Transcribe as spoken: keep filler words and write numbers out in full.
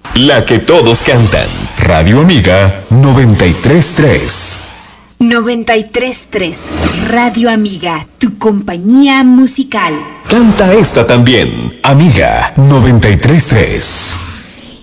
La que todos cantan. Radio Amiga noventa y tres punto tres. noventa y tres punto tres. Radio Amiga, tu compañía musical. Canta esta también. Amiga noventa y tres punto tres.